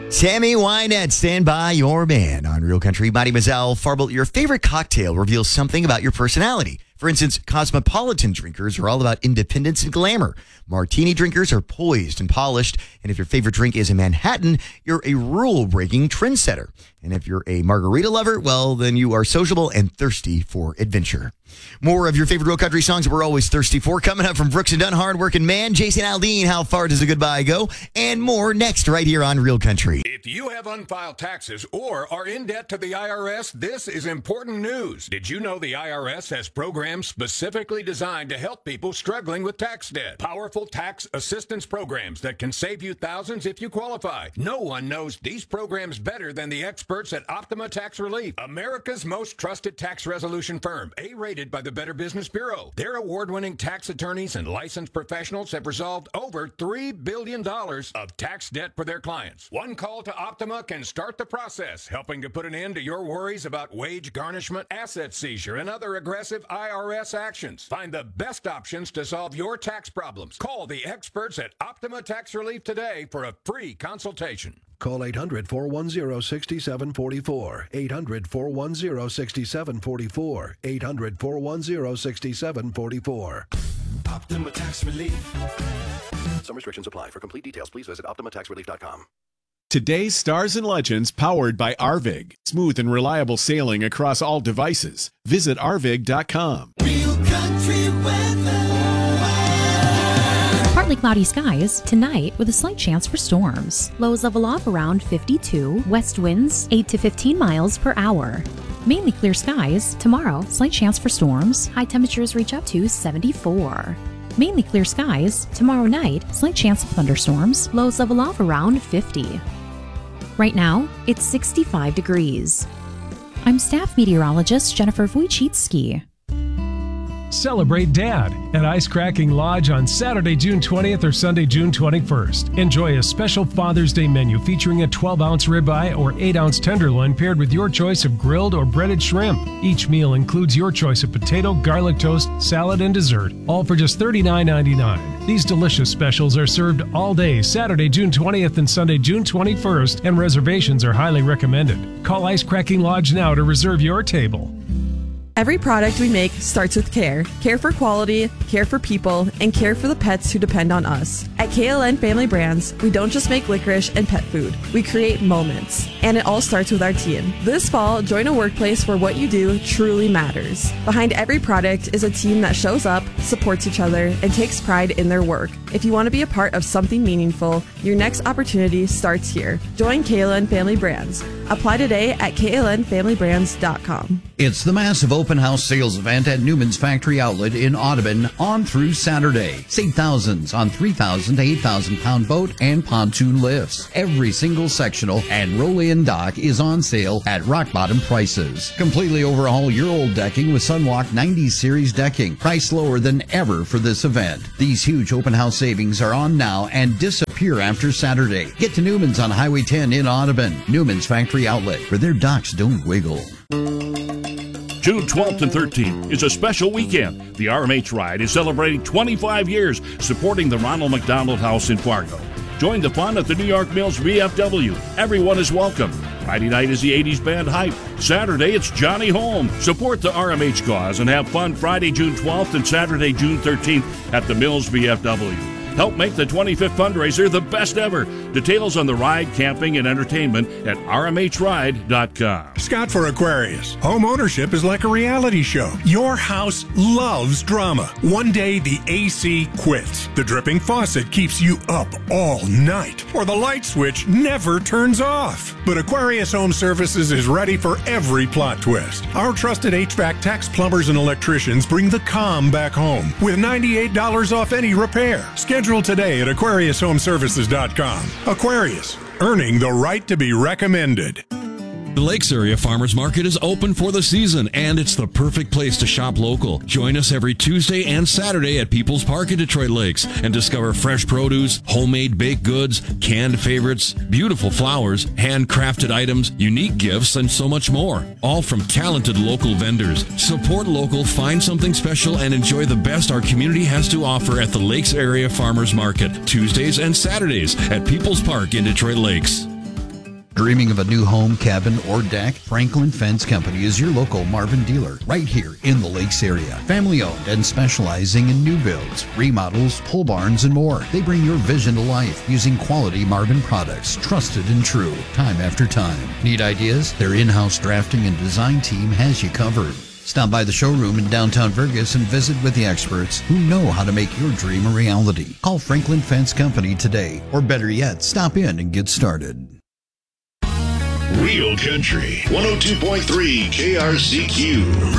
Tammy Wynette, stand by your man on Real Country. My name is Al Farble. Your favorite cocktail reveals something about your personality. For instance, cosmopolitan drinkers are all about independence and glamour. Martini drinkers are poised and polished. And if your favorite drink is a Manhattan, you're a rule-breaking trendsetter. And if you're a margarita lover, well, then you are sociable and thirsty for adventure. More of your favorite Real Country songs we're always thirsty for coming up from Brooks and Dunn, hardworking man, Jason Aldean, how far does a goodbye go? And more next right here on Real Country. If you have unfiled taxes or are in debt to the IRS, this is important news. Did you know the IRS has programs specifically designed to help people struggling with tax debt? Powerful tax assistance programs that can save you thousands if you qualify. No one knows these programs better than the experts at Optima Tax Relief, America's most trusted tax resolution firm, A-rated by the Better Business Bureau. Their award-winning tax attorneys and licensed professionals have resolved over $3 billion of tax debt for their clients. One call to Optima can start the process, helping to put an end to your worries about wage garnishment, asset seizure, and other aggressive IRS actions. Find the best options to solve your tax problems. Call the experts at Optima Tax Relief today for a free consultation. Call 800-410-6744. 800-410-6744. 800-410-6744. Optima Tax Relief. Some restrictions apply. For complete details, please visit OptimaTaxRelief.com. Today's Stars and Legends powered by Arvig. Smooth and reliable sailing across all devices. Visit Arvig.com. Real Country weather. Partly cloudy skies tonight with a slight chance for storms. Lows level off around 52. West winds 8 to 15 miles per hour. Mainly clear skies. Tomorrow, slight chance for storms. High temperatures reach up to 74. Mainly clear skies. Tomorrow night, slight chance of thunderstorms. Lows level off around 50. Right now, it's 65 degrees. I'm staff meteorologist Jennifer Wojcicki. Celebrate Dad at Ice Cracking Lodge on Saturday, June 20th or Sunday, June 21st. Enjoy a special Father's Day menu featuring a 12-ounce ribeye or 8-ounce tenderloin paired with your choice of grilled or breaded shrimp. Each meal includes your choice of potato, garlic toast, salad, and dessert, all for just $39.99. These delicious specials are served all day Saturday, June 20th and Sunday, June 21st, and reservations are highly recommended. Call Ice Cracking Lodge now to reserve your table. Every product we make starts with care. Care for quality, care for people, and care for the pets who depend on us. At KLN Family Brands, we don't just make licorice and pet food. We create moments. And it all starts with our team. This fall, join a workplace where what you do truly matters. Behind every product is a team that shows up, supports each other, and takes pride in their work. If you want to be a part of something meaningful, your next opportunity starts here. Join KLN Family Brands. Apply today at klnfamilybrands.com. It's the massive open house sales event at Newman's Factory Outlet in Audubon on through Saturday. Save thousands on 3,000 to 8,000 pound boat and pontoon lifts. Every single sectional and roll-in dock is on sale at rock bottom prices. Completely overhaul your old decking with Sunwalk 90 Series decking. Price lower than ever for this event. These huge open house savings are on now and disappear after Saturday. Get to Newman's on Highway 10 in Audubon. Newman's Factory Outlet, where their docks don't wiggle. June 12th and 13th is a special weekend. The RMH Ride is celebrating 25 years supporting the Ronald McDonald House in Fargo. Join the fun at the New York Mills VFW. Everyone is welcome. Friday night is the 80s band Hype. Saturday, it's Johnny Home. Support the RMH cause and have fun Friday, June 12th and Saturday, June 13th at the Mills VFW. Help make the 25th fundraiser the best ever. Details on the ride, camping, and entertainment at rmhride.com. Scott for Aquarius. Home ownership is like a reality show. Your house loves drama. One day the AC quits. The dripping faucet keeps you up all night. Or the light switch never turns off. But Aquarius Home Services is ready for every plot twist. Our trusted HVAC techs, plumbers, and electricians bring the calm back home with $98 off any repair. Schedule today at AquariusHomeservices.com. Aquarius, earning the right to be recommended. The Lakes Area Farmers Market is open for the season, and it's the perfect place to shop local. Join us every Tuesday and Saturday at People's Park in Detroit Lakes and discover fresh produce, homemade baked goods, canned favorites, beautiful flowers, handcrafted items, unique gifts, and so much more. All from talented local vendors. Support local, find something special, and enjoy the best our community has to offer at the Lakes Area Farmers Market, Tuesdays and Saturdays at People's Park in Detroit Lakes. Dreaming of a new home, cabin, or deck? Franklin Fence Company is your local Marvin dealer right here in the Lakes area. Family owned and specializing in new builds, remodels, pole barns, and more. They bring your vision to life using quality Marvin products, trusted and true, time after time. Need ideas? Their in-house drafting and design team has you covered. Stop by the showroom in downtown Fergus and visit with the experts who know how to make your dream a reality. Call Franklin Fence Company today, or better yet, stop in and get started. Real Country 102.3 KRCQ.